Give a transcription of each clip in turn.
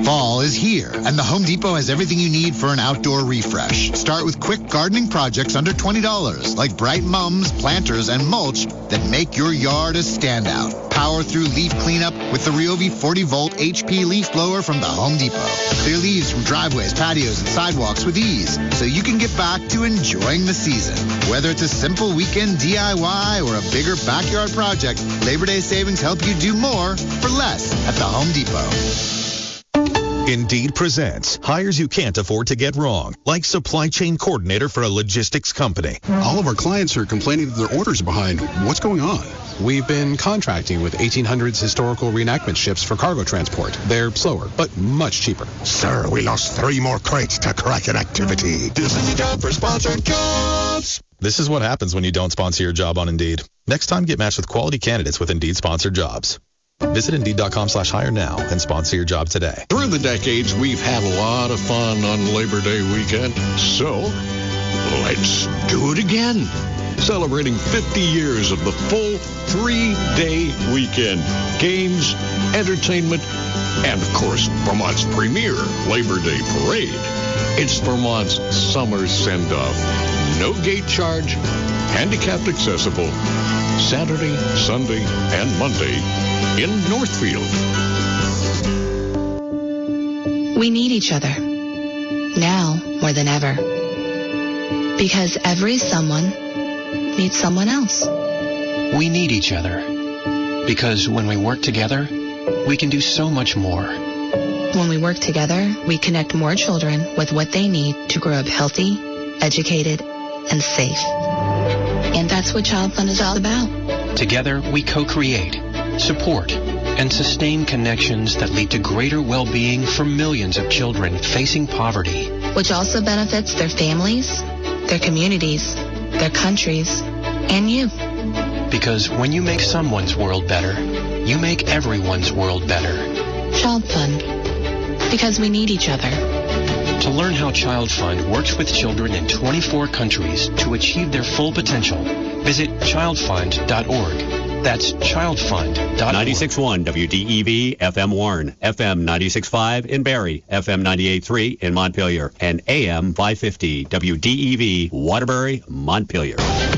Fall is here, and the Home Depot has everything you need for an outdoor refresh. Start with quick gardening projects under $20, like bright mums, planters, and mulch that make your yard a standout. Power through leaf cleanup with the Ryobi 40-volt HP leaf blower from the Home Depot. Clear leaves from driveways, patios, and sidewalks with ease, so you can get back to enjoying the season. Whether it's a simple weekend DIY or a bigger backyard project, Labor Day savings help you do more for less at the Home Depot. Indeed presents hires you can't afford to get wrong, like supply chain coordinator for a logistics company. All of our clients are complaining that their orders are behind. What's going on? We've been contracting with 1800s historical reenactment ships for cargo transport. They're slower, but much cheaper. Sir, we lost 3 more crates to Kraken activity. This is the job for sponsored jobs. This is what happens when you don't sponsor your job on Indeed. Next time, get matched with quality candidates with Indeed sponsored jobs. Visit Indeed.com/hire now and sponsor your job today. Through the decades, we've had a lot of fun on Labor Day weekend. So, let's do it again. Celebrating 50 years of the full 3-day weekend. Games, entertainment, and of course, Vermont's premier Labor Day parade. It's Vermont's summer send-off. No gate charge, handicapped accessible. Saturday, Sunday, and Monday in Northfield. We need each other, now more than ever. Because every someone needs someone else. We need each other, because when we work together, we can do so much more. When we work together, we connect more children with what they need to grow up healthy, educated, and safe. And that's what Child Fund is all about. Together, we co-create, support, and sustain connections that lead to greater well-being for millions of children facing poverty. Which also benefits their families, their communities, their countries, and you. Because when you make someone's world better, you make everyone's world better. Child Fund. Because we need each other. To learn how Child Fund works with children in 24 countries to achieve their full potential, visit childfund.org. That's childfund.org. 96.1 WDEV FM Warren, FM 96.5 in Barrie, FM 98.3 in Montpelier, and AM 550 WDEV Waterbury, Montpelier.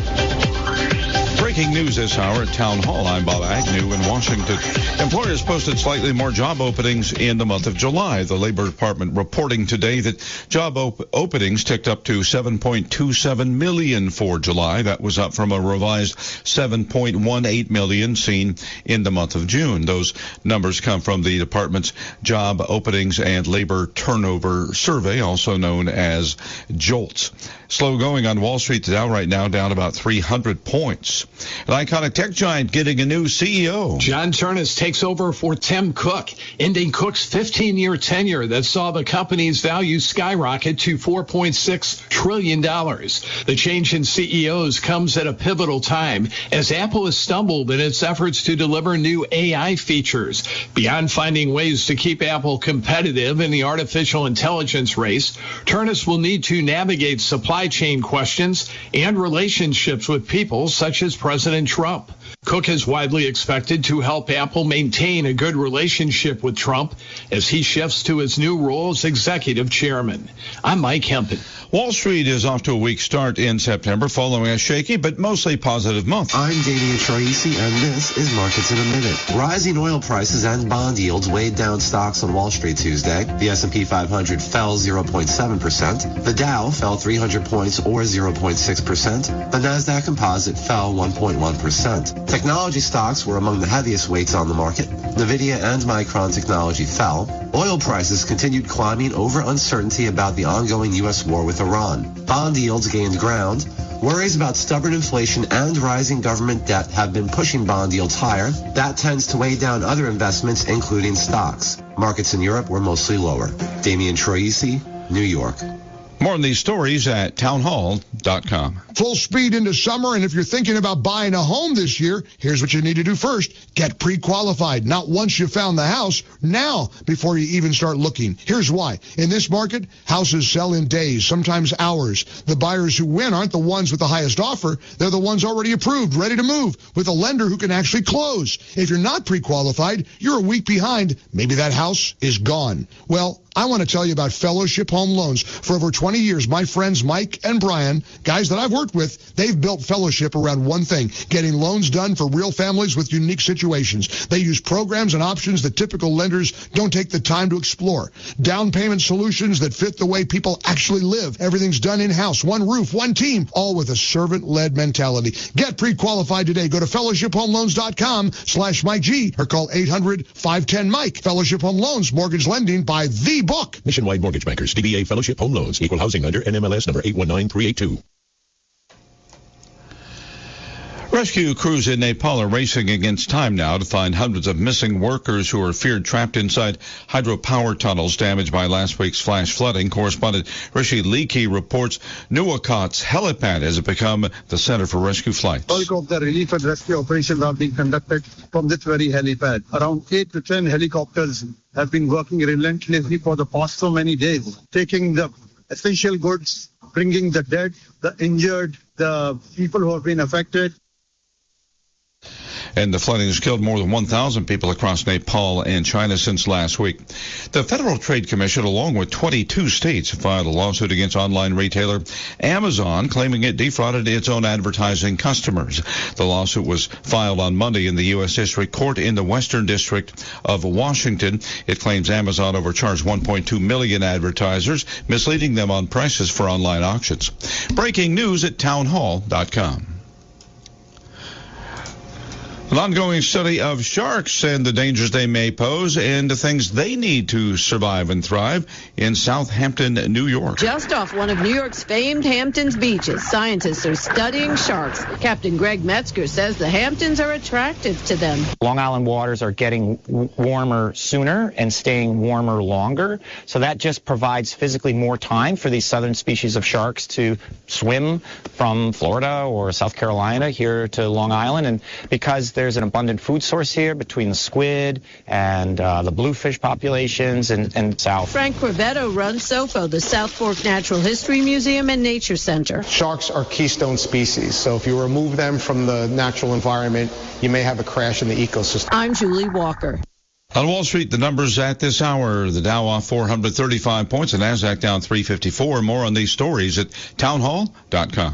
Breaking news this hour at Town Hall. I'm Bob Agnew in Washington. Employers posted slightly more job openings in the month of July. The Labor Department reporting today that job openings ticked up to 7.27 million for July. That was up from a revised 7.18 million seen in the month of June. Those numbers come from the department's Job Openings and Labor Turnover Survey, also known as JOLTS. Slow going on Wall Street. The Dow right now down about 300 points. An iconic tech giant getting a new CEO. John Ternus takes over for Tim Cook, ending Cook's 15-year tenure that saw the company's value skyrocket to $4.6 trillion. The change in CEOs comes at a pivotal time as Apple has stumbled in its efforts to deliver new AI features. Beyond finding ways to keep Apple competitive in the artificial intelligence race, Ternus will need to navigate supply chain questions and relationships with people such as President Trump. Cook is widely expected to help Apple maintain a good relationship with Trump as he shifts to his new role as executive chairman. I'm Mike Hempen. Wall Street is off to a weak start in September following a shaky but mostly positive month. I'm Damian Troisi, and this is Markets in a Minute. Rising oil prices and bond yields weighed down stocks on Wall Street Tuesday. The S&P 500 fell 0.7%. The Dow fell 300 points or 0.6%. The Nasdaq Composite fell 1.1%. Technology stocks were among the heaviest weights on the market. Nvidia and Micron Technology fell. Oil prices continued climbing over uncertainty about the ongoing U.S. war with Iran. Bond yields gained ground. Worries about stubborn inflation and rising government debt have been pushing bond yields higher. That tends to weigh down other investments, including stocks. Markets in Europe were mostly lower. Damian Troisi, New York. More on these stories at townhall.com. Full speed into summer, and if you're thinking about buying a home this year, here's what you need to do first. Get pre-qualified. Not once you found the house, now before you even start looking. Here's why. In this market, houses sell in days, sometimes hours. The buyers who win aren't the ones with the highest offer. They're the ones already approved, ready to move, with a lender who can actually close. If you're not pre-qualified, you're a week behind. Maybe that house is gone. Well, I want to tell you about Fellowship Home Loans. For over 20 years, my friends Mike and Brian, guys that I've worked with, they've built Fellowship around one thing, getting loans done for real families with unique situations. They use programs and options that typical lenders don't take the time to explore. Down payment solutions that fit the way people actually live. Everything's done in-house, one roof, one team, all with a servant-led mentality. Get pre-qualified today. Go to fellowshiphomeloans.com/Mike G or call 800-510-MIKE. Fellowship Home Loans, mortgage lending by the book. Nationwide Mortgage Bankers, DBA Fellowship Home Loans, Equal Housing Lender, NMLS number 819382. Rescue crews in Nepal are racing against time now to find hundreds of missing workers who are feared trapped inside hydropower tunnels damaged by last week's flash flooding. Correspondent Rishi Leakey reports Nuwakot's helipad has become the center for rescue flights. Helicopter relief and rescue operations are being conducted from this very helipad. Around 8 to 10 helicopters have been working relentlessly for the past so many days, taking the essential goods, bringing the dead, the injured, the people who have been affected. And the flooding has killed more than 1,000 people across Nepal and China since last week. The Federal Trade Commission, along with 22 states, filed a lawsuit against online retailer Amazon, claiming it defrauded its own advertising customers. The lawsuit was filed on Monday in the U.S. District Court in the Western District of Washington. It claims Amazon overcharged 1.2 million advertisers, misleading them on prices for online auctions. Breaking news at townhall.com. An ongoing study of sharks and the dangers they may pose and the things they need to survive and thrive in Southampton, New York. Just off one of New York's famed Hamptons beaches, scientists are studying sharks. Captain Greg Metzger says the Hamptons are attractive to them. Long Island waters are getting warmer sooner and staying warmer longer, so that just provides physically more time for these southern species of sharks to swim from Florida or South Carolina here to Long Island. And because there's an abundant food source here between the squid and the bluefish populations and south. Frank Corvetto runs SOFO, the South Fork Natural History Museum and Nature Center. Sharks are keystone species, so if you remove them from the natural environment, you may have a crash in the ecosystem. I'm Julie Walker. On Wall Street, the numbers at this hour, the Dow off 435 points, the NASDAQ down 354. More on these stories at townhall.com.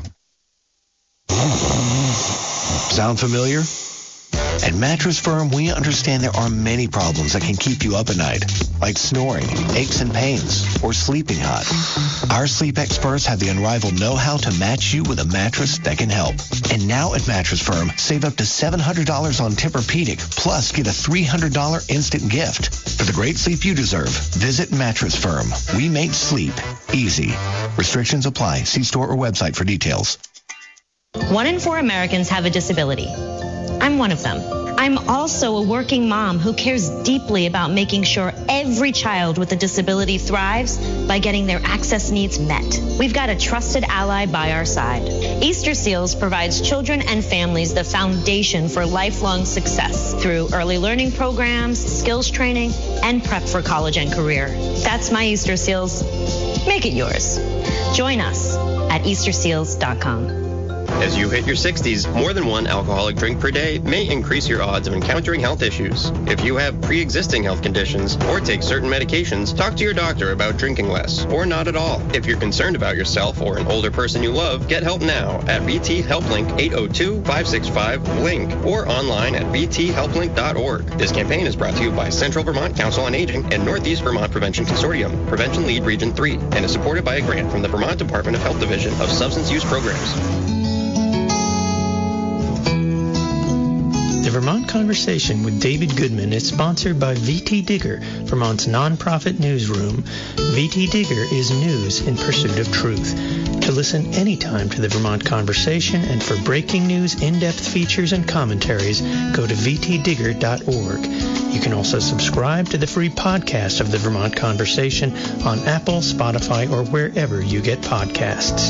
Sound familiar? At Mattress Firm, we understand there are many problems that can keep you up at night, like snoring, aches and pains, or sleeping hot. Our sleep experts have the unrivaled know-how to match you with a mattress that can help. And now at Mattress Firm, save up to $700 on Tempur-Pedic, plus get a $300 instant gift. For the great sleep you deserve, visit Mattress Firm. We make sleep easy. Restrictions apply. See store or website for details. 1 in 4 Americans have a disability. I'm one of them. I'm also a working mom who cares deeply about making sure every child with a disability thrives by getting their access needs met. We've got a trusted ally by our side. Easter Seals provides children and families the foundation for lifelong success through early learning programs, skills training, and prep for college and career. That's my Easter Seals. Make it yours. Join us at easterseals.com. As you hit your 60s, more than one alcoholic drink per day may increase your odds of encountering health issues. If you have pre-existing health conditions or take certain medications, talk to your doctor about drinking less or not at all. If you're concerned about yourself or an older person you love, get help now at VT HelpLink 802-565-LINK or online at vthelplink.org. This campaign is brought to you by Central Vermont Council on Aging and Northeast Vermont Prevention Consortium, Prevention Lead Region 3, and is supported by a grant from the Vermont Department of Health Division of Substance Use Programs. The Vermont Conversation with David Goodman is sponsored by VT Digger, Vermont's nonprofit newsroom. VT Digger is news in pursuit of truth. To listen anytime to the Vermont Conversation and for breaking news, in-depth features, and commentaries, go to vtdigger.org. You can also subscribe to the free podcast of the Vermont Conversation on Apple, Spotify, or wherever you get podcasts.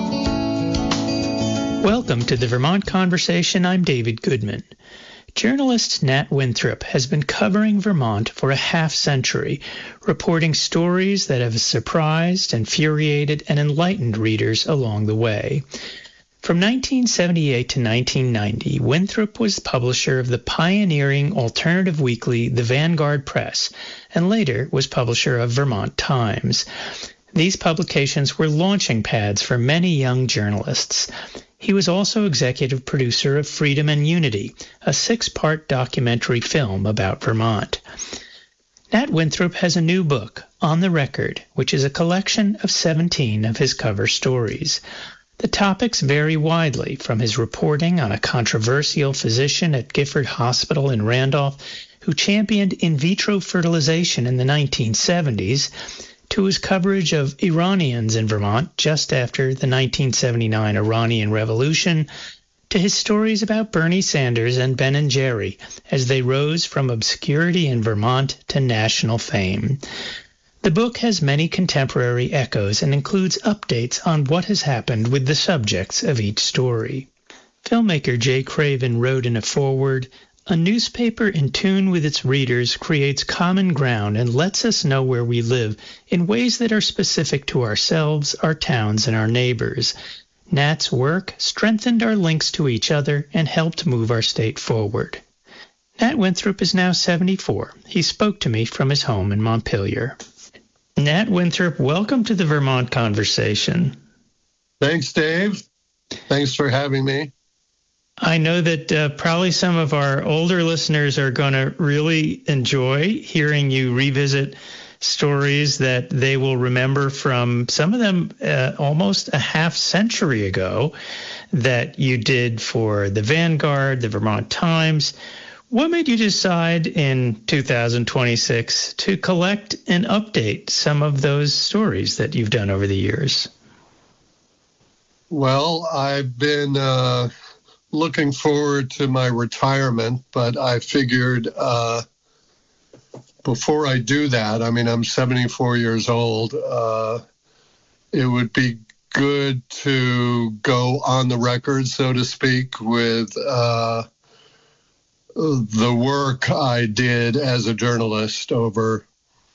Welcome to the Vermont Conversation. I'm David Goodman. Journalist Nat Winthrop has been covering Vermont for a half-century, reporting stories that have surprised, infuriated, and enlightened readers along the way. From 1978 to 1990, Winthrop was publisher of the pioneering alternative weekly The Vanguard Press, and later was publisher of Vermont Times. These publications were launching pads for many young journalists. He was also executive producer of Freedom and Unity, a 6-part documentary film about Vermont. Nat Winthrop has a new book, On the Record, which is a collection of 17 of his cover stories. The topics vary widely, from his reporting on a controversial physician at Gifford Hospital in Randolph who championed in vitro fertilization in the 1970s, to his coverage of Iranians in Vermont just after the 1979 Iranian Revolution, to his stories about Bernie Sanders and Ben & Jerry as they rose from obscurity in Vermont to national fame. The book has many contemporary echoes and includes updates on what has happened with the subjects of each story. Filmmaker Jay Craven wrote in a foreword, "A newspaper in tune with its readers creates common ground and lets us know where we live in ways that are specific to ourselves, our towns, and our neighbors. Nat's work strengthened our links to each other and helped move our state forward." Nat Winthrop is now 74. He spoke to me from his home in Montpelier. Nat Winthrop, welcome to the Vermont Conversation. Thanks, Dave. Thanks for having me. I know that probably some of our older listeners are going to really enjoy hearing you revisit stories that they will remember from, some of them almost a half century ago, that you did for the Vanguard, the Vermont Times. What made you decide in 2026 to collect and update some of those stories that you've done over the years? Well, I've been looking forward to my retirement, but I figured before I do that, I mean, I'm 74 years old, it would be good to go on the record, so to speak, with the work I did as a journalist over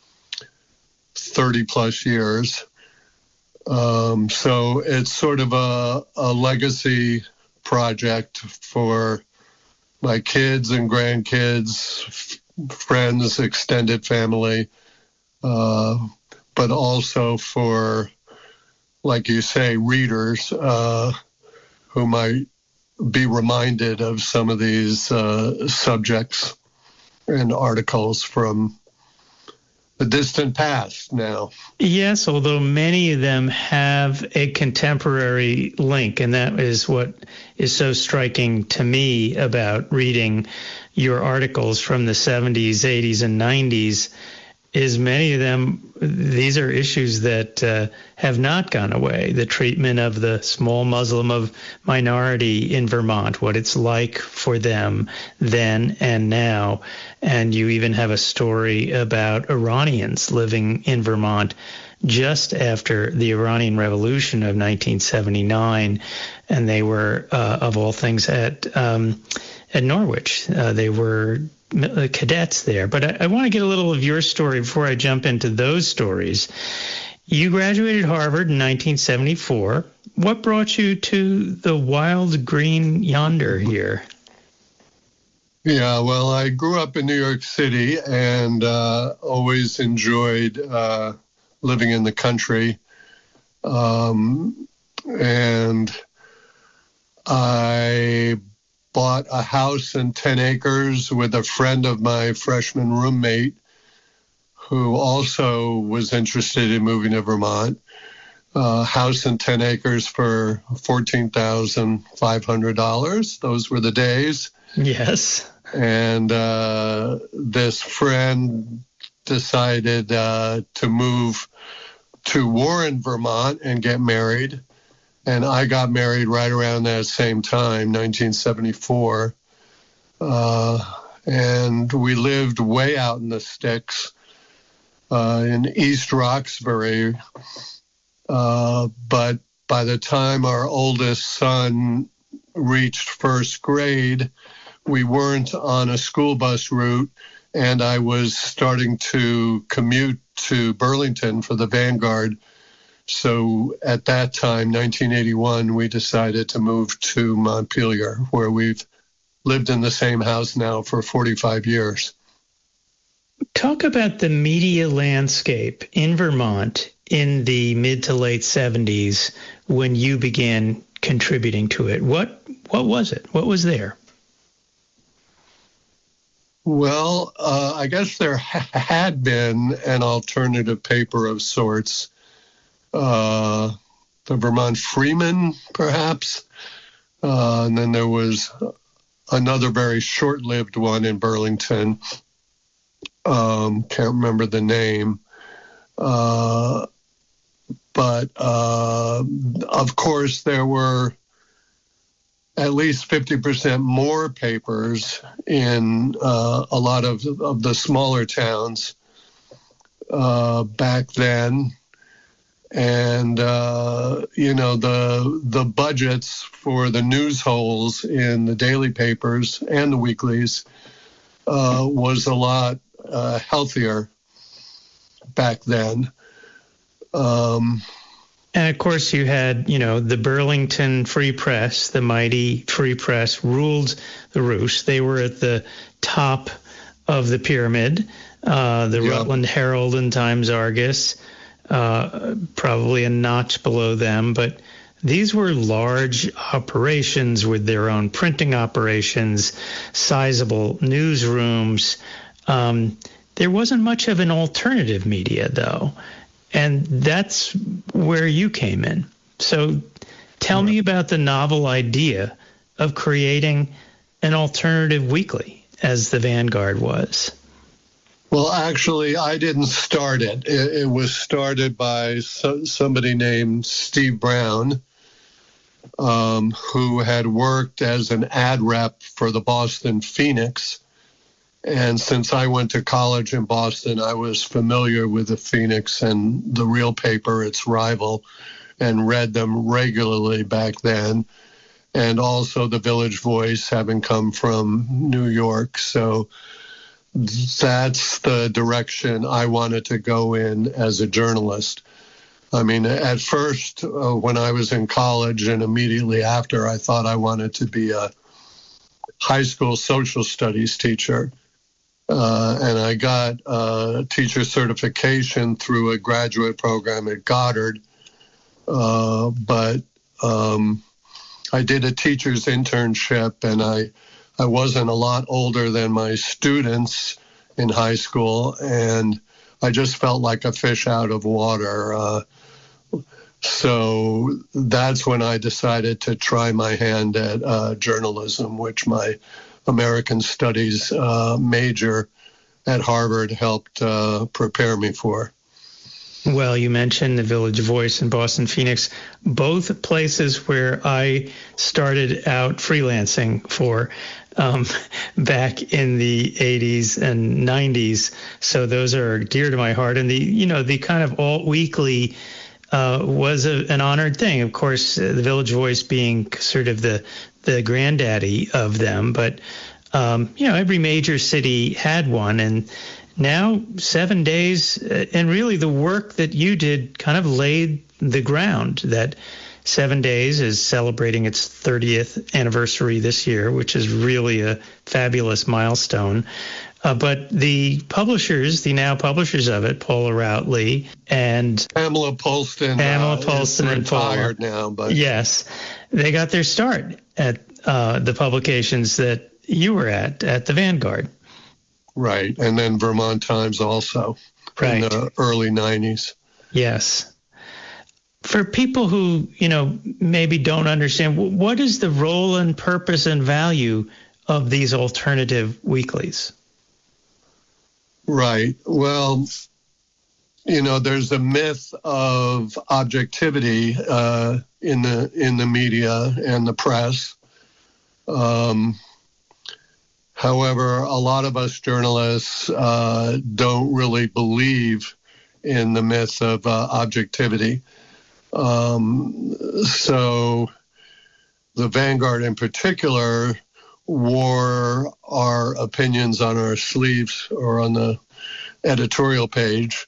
30 plus years. So it's sort of a legacy project for my kids and grandkids, friends, extended family, but also for, like you say, readers who might be reminded of some of these subjects and articles from the distant past now. Yes, although many of them have a contemporary link, and that is what is so striking to me about reading your articles from the 70s, 80s, and 90s, is many of them, these are issues that have not gone away. The treatment of the small Muslim minority in Vermont, what it's like for them then and now. And you even have a story about Iranians living in Vermont just after the Iranian Revolution of 1979. And they were, of all things, at Norwich. They were cadets there. But I want to get a little of your story before I jump into those stories. You graduated Harvard in 1974. What brought you to the wild green yonder here? Yeah, well, I grew up in New York City and always enjoyed living in the country. And I bought a house in 10 acres with a friend of my freshman roommate who also was interested in moving to Vermont. House in 10 acres for $14,500. Those were the days. Yes. And this friend decided to move to Warren, Vermont and get married. And I got married right around that same time, 1974. And we lived way out in the sticks in East Roxbury. But by the time our oldest son reached first grade, we weren't on a school bus route, and I was starting to commute to Burlington for the Vanguard. So at that time, 1981, we decided to move to Montpelier, where we've lived in the same house now for 45 years. Talk about the media landscape in Vermont in the mid to late 70s when you began contributing to it. What was it? What was there? Well, I guess there had been an alternative paper of sorts. The Vermont Freeman, perhaps. And then there was another very short-lived one in Burlington. Can't remember the name. But of course, there were at least 50% more papers in a lot of the smaller towns back then. And, the budgets for the news holes in the daily papers and the weeklies was a lot healthier back then. And of course, you had, the Burlington Free Press, the mighty Free Press, ruled the roost. They were at the top of the pyramid. The Rutland Herald and Times Argus, probably a notch below them. But these were large operations with their own printing operations, sizable newsrooms. There wasn't much of an alternative media, though. And that's where you came in. So tell me about the novel idea of creating an alternative weekly, as the Vanguard was. Well, actually, I didn't start it. It was started by somebody named Steve Brown, who had worked as an ad rep for the Boston Phoenix. And since I went to college in Boston, I was familiar with the Phoenix and the Real paper, its rival, and read them regularly back then. And also the Village Voice, having come from New York. So that's the direction I wanted to go in as a journalist. I mean, at first, when I was in college and immediately after, I thought I wanted to be a high school social studies teacher. And I got teacher certification through a graduate program at Goddard. But I did a teacher's internship, and I wasn't a lot older than my students in high school, and I just felt like a fish out of water. So that's when I decided to try my hand at journalism, which my American Studies major at Harvard helped prepare me for. Well, you mentioned the Village Voice and Boston Phoenix, both places where I started out freelancing for back in the 80s and 90s. So those are dear to my heart. And the kind of alt weekly was an honored thing. Of course, the Village Voice being sort of the granddaddy of them. But, every major city had one. And now 7 days, and really the work that you did kind of laid the ground. That 7 days is celebrating its 30th anniversary this year, which is really a fabulous milestone. But the publishers, the now publishers of it, Paula Routley and Pamela Polston and retired now, but yes, they got their start at the publications that you were at the Vanguard. Right, and then Vermont Times also in the early 90s. Yes. For people who, maybe don't understand, what is the role and purpose and value of these alternative weeklies? Right. Well, there's a myth of objectivity in the media and the press. However, a lot of us journalists don't really believe in the myth of objectivity. So the Vanguard in particular wore our opinions on our sleeves or on the editorial page.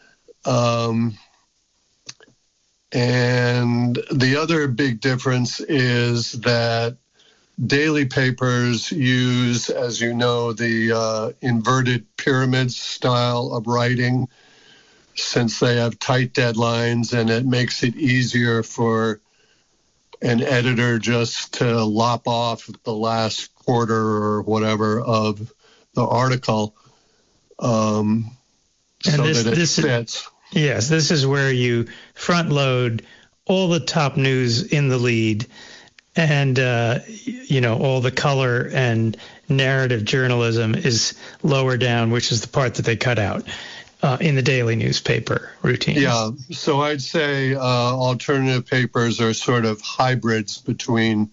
And the other big difference is that daily papers use, as you know, the inverted pyramid style of writing, since they have tight deadlines, and it makes it easier for an editor just to lop off the last quarter or whatever of the article, so that it fits. Yes, this is where you front load all the top news in the lead, and all the color and narrative journalism is lower down, which is the part that they cut out in the daily newspaper routine. Yeah, so I'd say alternative papers are sort of hybrids between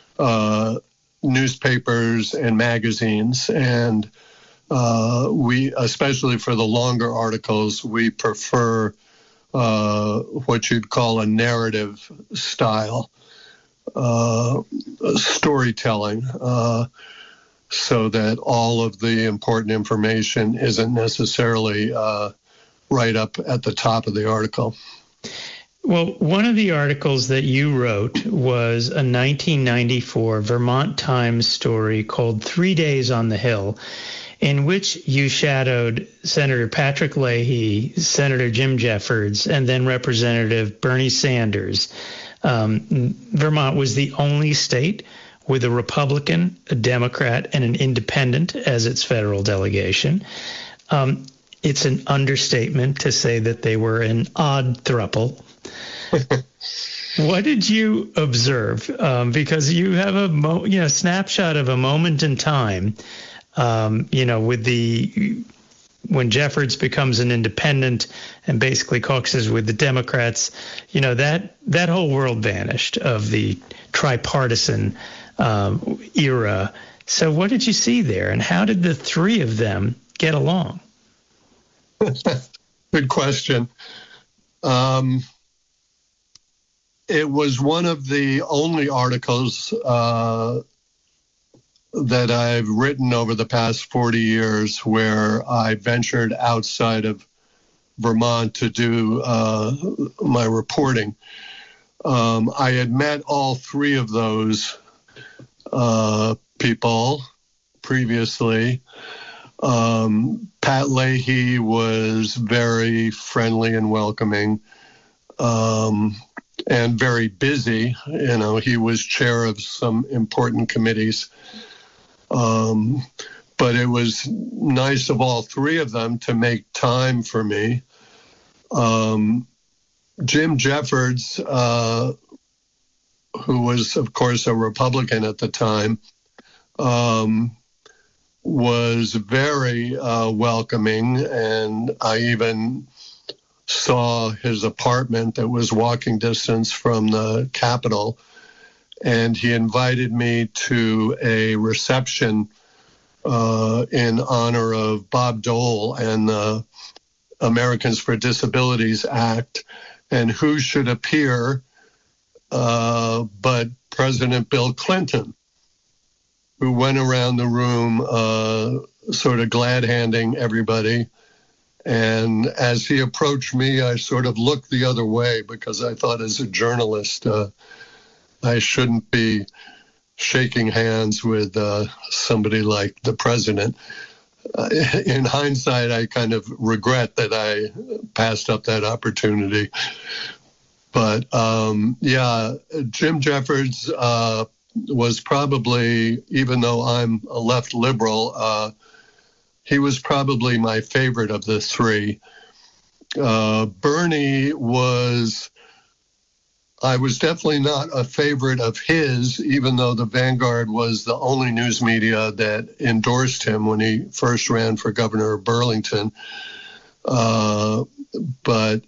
newspapers and magazines, and we, especially for the longer articles, we prefer what you'd call a narrative style storytelling, so that all of the important information isn't necessarily right up at the top of the article. Well, one of the articles that you wrote was a 1994 Vermont Times story called 3 Days on the Hill, in which you shadowed Senator Patrick Leahy, Senator Jim Jeffords, and then Representative Bernie Sanders. Vermont was the only state with a Republican, a Democrat, and an independent as its federal delegation. It's an understatement to say that they were an odd throuple. What did you observe? Because you have a snapshot of a moment in time, when Jeffords becomes an independent and basically caucuses with the Democrats, that whole world vanished of the tripartisan era. So what did you see there, and how did the three of them get along? Good question. It was one of the only articles that I've written over the past 40 years where I ventured outside of Vermont to do my reporting. I had met all three of those people previously. Pat Leahy was very friendly and welcoming, and very busy. He was chair of some important committees. But it was nice of all three of them to make time for me. Jim Jeffords, who was, of course, a Republican at the time, was very welcoming, and I even saw his apartment that was walking distance from the Capitol, and he invited me to a reception in honor of Bob Dole and the Americans for Disabilities Act, and who should appear but President Bill Clinton, who went around the room sort of glad-handing everybody. And as he approached me, I sort of looked the other way because I thought, as a journalist, I shouldn't be shaking hands with somebody like the president. In hindsight, I kind of regret that I passed up that opportunity. But Jim Jeffords was probably, even though I'm a left liberal, he was probably my favorite of the three. Bernie I was definitely not a favorite of his, even though the Vanguard was the only news media that endorsed him when he first ran for governor of Burlington. but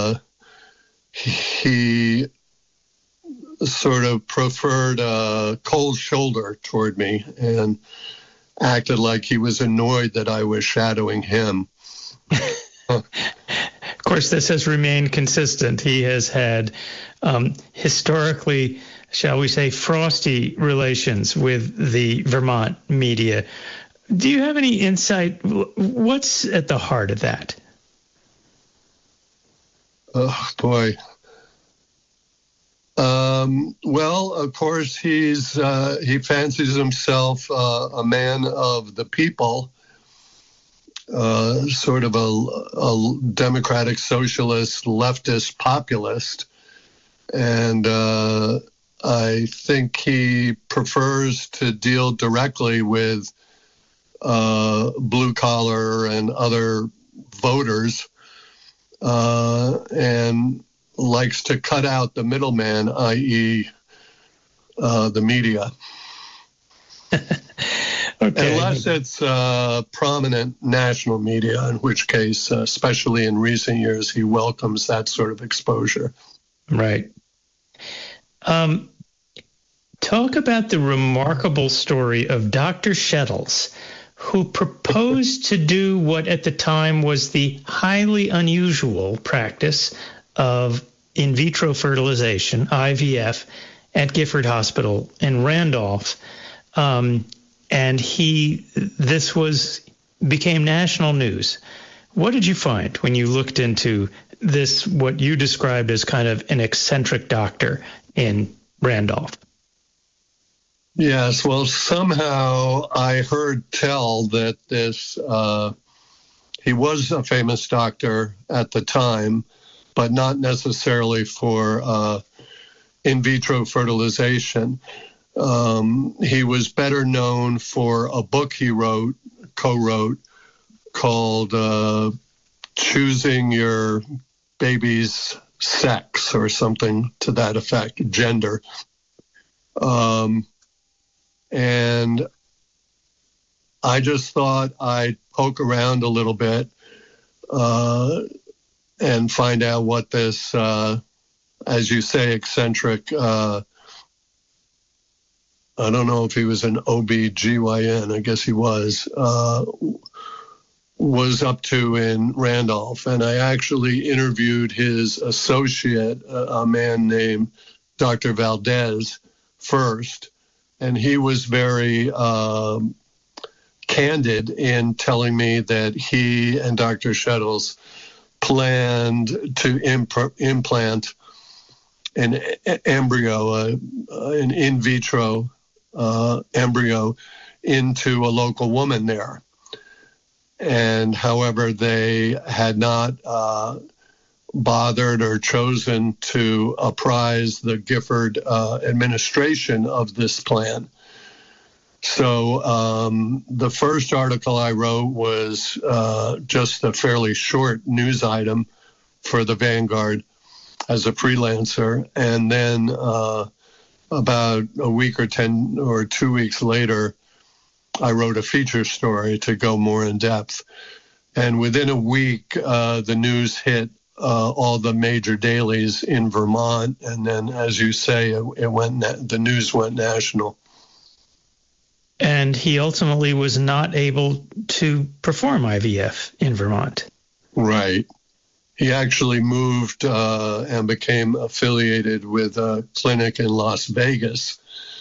he sort of preferred a cold shoulder toward me and acted like he was annoyed that I was shadowing him. Of course, this has remained consistent. He has had historically, shall we say, frosty relations with the Vermont media. Do you have any insight? What's at the heart of that? Oh, boy. Well, of course, he fancies himself a man of the people, sort of a democratic socialist, leftist populist. And I think he prefers to deal directly with blue collar and other voters, and likes to cut out the middleman, i.e. The media. Okay. Unless it's prominent national media, in which case, especially in recent years, he welcomes that sort of exposure. Right. Talk about the remarkable story of Dr. Shettles, who proposed to do what at the time was the highly unusual practice of in vitro fertilization, IVF, at Gifford Hospital in Randolph. And this became national news. What did you find when you looked into this, what you described as kind of an eccentric doctor in Randolph? Yes, well, somehow I heard tell that he was a famous doctor at the time, but not necessarily for in vitro fertilization. He was better known for a book he co-wrote, called Choosing Your Baby's Sex, or something to that effect, gender. And I just thought I'd poke around a little bit and find out what this, as you say, eccentric, I don't know if he was an OB-GYN, I guess he was up to in Randolph. And I actually interviewed his associate, a man named Dr. Valdez, first. And he was very candid in telling me that he and Dr. Shettles planned to implant an embryo, an in vitro embryo, into a local woman there. And however, they had not bothered or chosen to apprise the Gifford administration of this plan. So the first article I wrote was just a fairly short news item for the Vanguard as a freelancer. And then about a week or 10 or 2 weeks later, I wrote a feature story to go more in depth. And within a week, the news hit all the major dailies in Vermont. And then, as you say, the news went national. And he ultimately was not able to perform IVF in Vermont. Right. He actually moved and became affiliated with a clinic in Las Vegas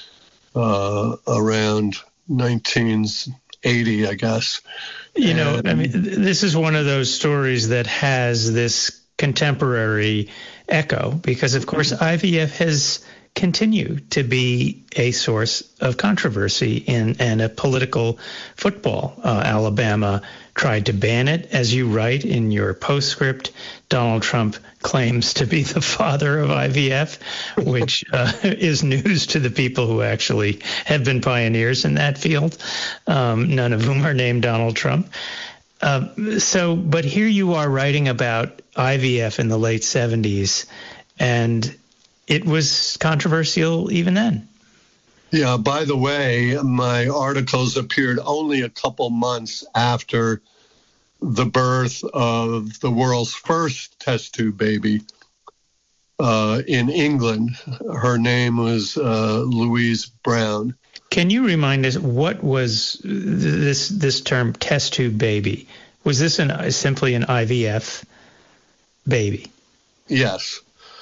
around 1980, I guess. You know, I mean, this is one of those stories that has this contemporary echo because, of course, IVF has continued to be a source of controversy and a political football. Alabama tried to ban it. As you write in your postscript, Donald Trump claims to be the father of IVF, which is news to the people who actually have been pioneers in that field, none of whom are named Donald Trump. But here you are writing about IVF in the late 70s, and it was controversial even then. Yeah, by the way, my articles appeared only a couple months after the birth of the world's first test tube baby in England. Her name was Louise Brown. Can you remind us what was this term test tube baby? Was this simply an IVF baby? Yes.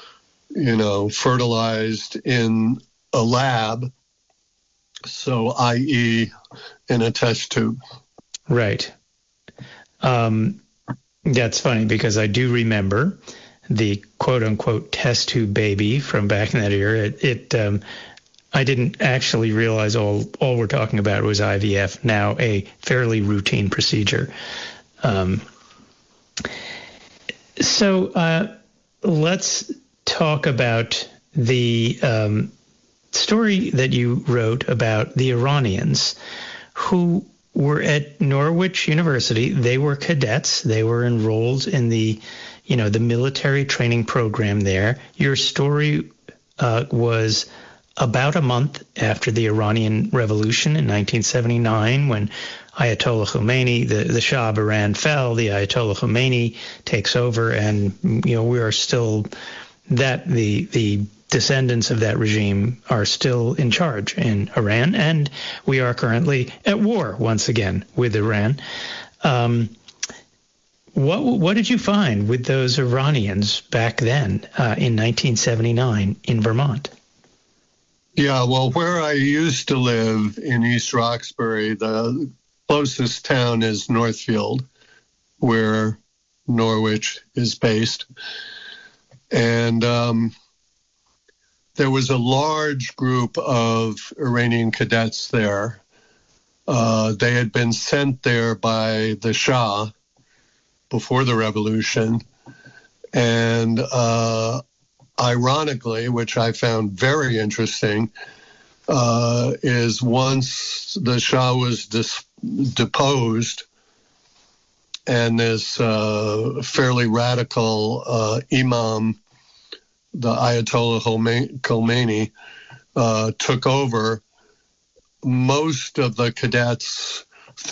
Fertilized in a lab, so i.e. in a test tube. Right. That's funny because I do remember the quote-unquote test tube baby from back in that era. I didn't actually realize all we're talking about was IVF, now a fairly routine procedure. So let's talk about the story that you wrote about the Iranians who were at Norwich University. They were cadets. They were enrolled in the military training program there. Your story was about a month after the Iranian Revolution in 1979, when Ayatollah Khomeini, the Shah of Iran, fell. The Ayatollah Khomeini takes over, and we are still the descendants of that regime are still in charge in Iran, and we are currently at war once again with Iran. What did you find with those Iranians back then in 1979 in Vermont? Yeah, well, where I used to live in East Roxbury, the closest town is Northfield, where Norwich is based. And there was a large group of Iranian cadets there. They had been sent there by the Shah before the revolution. And ironically, which I found very interesting, is once the Shah was deposed and this fairly radical imam, the Ayatollah Khomeini, took over, most of the cadets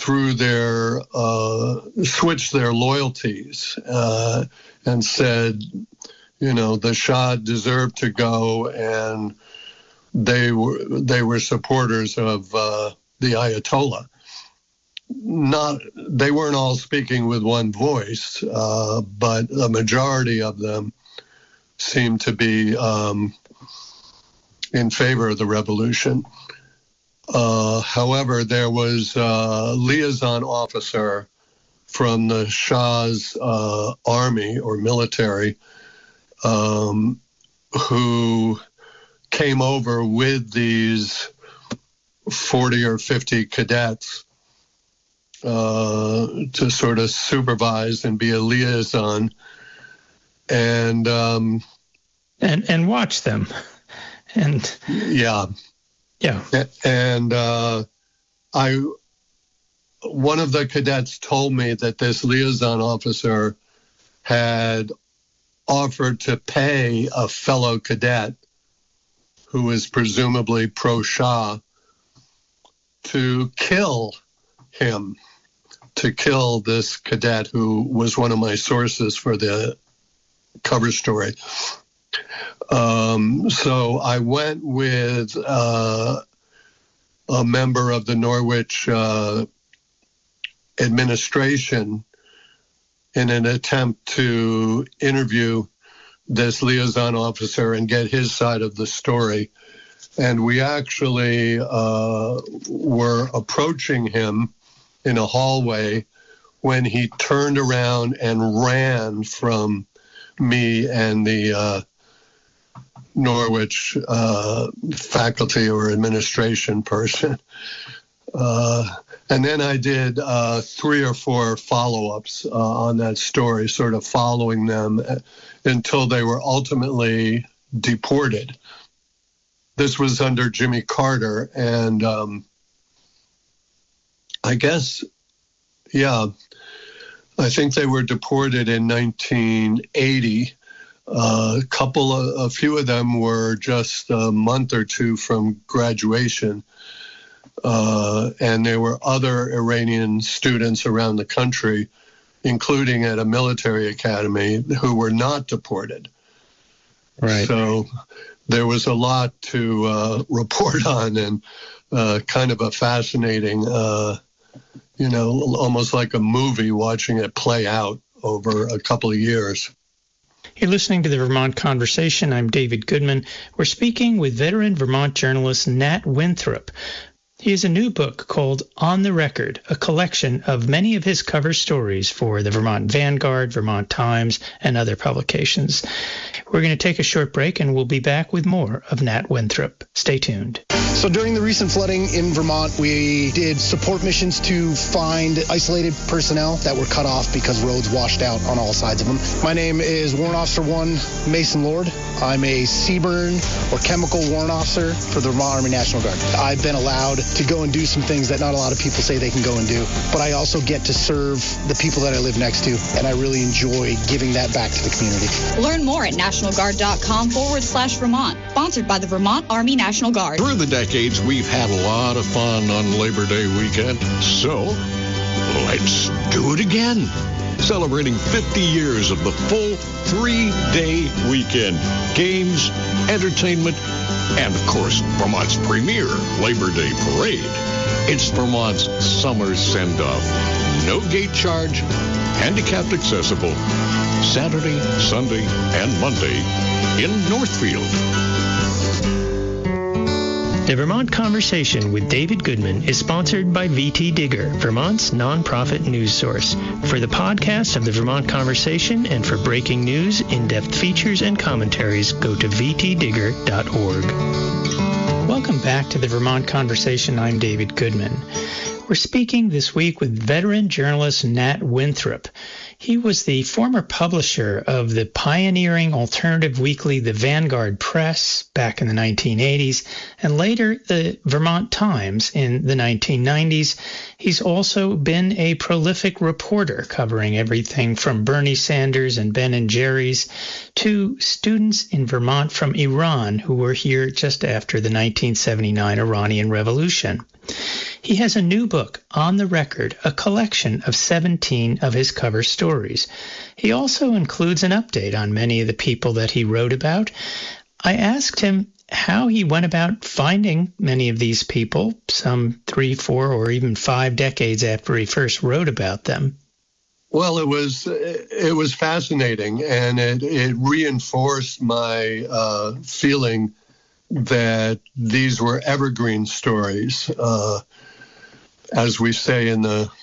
switched their loyalties and said, the Shah deserved to go, and they were supporters of the Ayatollah. They weren't all speaking with one voice, but a majority of them seemed to be in favor of the revolution. However, there was a liaison officer from the Shah's army or military who came over with these 40 or 50 cadets to sort of supervise and be a liaison and watch them. And yeah. And one of the cadets told me that this liaison officer had offered to pay a fellow cadet who was presumably pro-Shah to kill him, to kill this cadet who was one of my sources for the cover story. So I went with a member of the Norwich administration in an attempt to interview this liaison officer and get his side of the story. And we actually were approaching him in a hallway when he turned around and ran from me and the Norwich faculty or administration person. And then I did 3 or 4 follow-ups on that story, sort of following them until they were ultimately deported. This was under Jimmy Carter, and I think they were deported in 1980. A few of them were just a month or two from graduation. And there were other Iranian students around the country including at a military academy, who were not deported. Right. So there was a lot to report on, and kind of a fascinating, almost like a movie, watching it play out over a couple of years. You're listening to the Vermont Conversation. I'm David Goodman. We're speaking with veteran Vermont journalist Nat Winthrop. He has a new book called On the Record, a collection of many of his cover stories for the Vermont Vanguard, Vermont Times, and other publications. We're going to take a short break, and we'll be back with more of Nat Winthrop. Stay tuned. So during the recent flooding in Vermont, we did support missions to find isolated personnel that were cut off because roads washed out on all sides of them. My name is Warrant Officer 1 Mason Lord. I'm a CBRN or chemical warrant officer for the Vermont Army National Guard. I've been allowed to go and do some things that not a lot of people say they can go and do, but I also get to serve the people that I live next to, and I really enjoy giving that back to the community. Learn more at nationalguard.com/Vermont. Sponsored by the Vermont Army National Guard. Through the decades, we've had a lot of fun on Labor Day weekend, so let's do it again. Celebrating 50 years of the full 3-day weekend. Games, entertainment, and, of course, Vermont's premier Labor Day parade. It's Vermont's summer send-off. No gate charge, handicapped accessible. Saturday, Sunday, and Monday in Northfield. The Vermont Conversation with David Goodman is sponsored by VT Digger, Vermont's nonprofit news source. For the podcast of the Vermont Conversation and for breaking news, in-depth features, and commentaries, go to vtdigger.org. Welcome back to the Vermont Conversation. I'm David Goodman. We're speaking this week with veteran journalist Nat Winthrop. He was the former publisher of the pioneering alternative weekly The Vanguard Press back in the 1980s, and later the Vermont Times in the 1990s. He's also been a prolific reporter covering everything from Bernie Sanders and Ben and Jerry's to students in Vermont from Iran who were here just after the 1979 Iranian Revolution. He has a new book, On the Record, a collection of 17 of his cover stories. He also includes an update on many of the people that he wrote about. I asked him how he went about finding many of these people, some 3, 4, or even 5 decades after he first wrote about them. Well, it was fascinating, and it reinforced my feeling that these were evergreen stories. As we say in the